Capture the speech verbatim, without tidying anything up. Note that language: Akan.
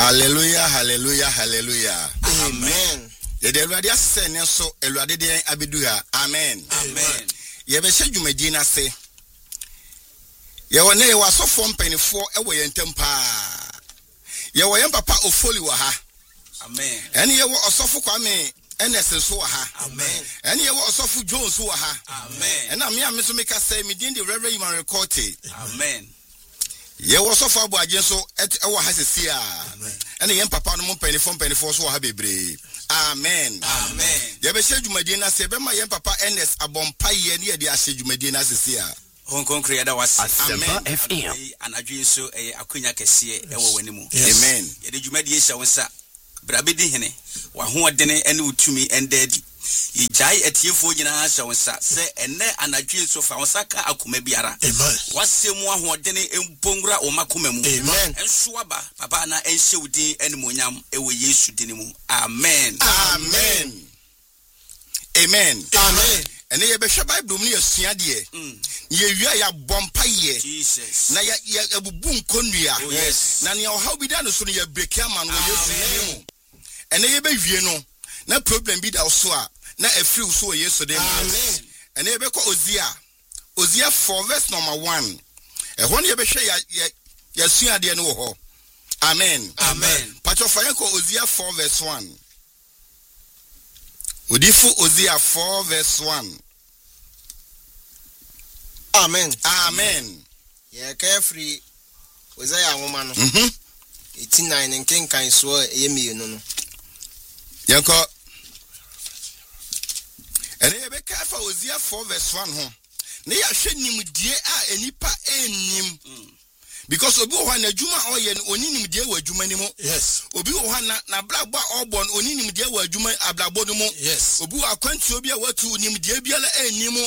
Hallelujah, hallelujah, hallelujah. Amen. Yede Awurade asese ne so Awurade de abeduha. Amen. Amen. Ye be hye dwumadi na se. Ye wone ye wasofo mpanifo e wo yentem pa. Ye wo yem papa ofoli wa ha. Amen. Ene ye wo osofo kwame ns so wa ha. Amen. Ene ye wo osofo Jones wa ha. Amen. Ena me am so meka say me din the Reverend Iman Recorte. Amen. Ye wo sofo abo agen so e wo ha sesi a. Ene yem papa no mpanifo mpanifo so wa ha bebre. Amen. Amen. Ye be hye dwumadi na se be ma yem papa ns abompa ye ne ye de ahye dwumadi na sesi a. Hon konkre da was Asempa F M. Anadwen so eh akonya kese e wo wanimu. Amen. Ye de dwumadi hye wonsa brabedi hene wa ho odene ene utumi endadi. Ye jai etiefo nyina hye wonsa se ene anadwen so fa wonsa ka akoma biara. Amen. Wasemu ho odene empongura o makoma mu. Amen. Enso aba papa na enhye udin ene monyam e wo Yesu dinimu. Amen. Amen. Amen. Amen. Ene ye be hwe Bible mu ye sua de. Ye wia ya bompa ye. Jesus. Na ya ya ebubu nkonua. Oh, yes. Na ne how bi da no so ne ya break ama no Yesu dinimu. Ene ye be wie no na problem bi da so a na afiri so Yesu dinimu. Amen. Ene ye be ko Ozia. Ozia four verse number one. E ho ne ye be hwe ya ya sua de no ho. Amen. Amen. Pacho fire ko Ozia four verse one. Odifu Ozia four verse one. Amen. Amen. Yeah, carefree. Ozia woman. Mhm. eighty-nine and king kan so eyemi no no. Yanko. Ene ye be kafa Ozia four verse one ho. Ne ya hwe nimdie a enipa enim. Because obi wo na adwuma oye oni nimdie wa adwuma ni mo. Yes. Obi wo na na blagba obon oni nimdie wa adwuma ablagbo no mo. Yes. Obi wa kwanti obi a watu nimdie biala enim.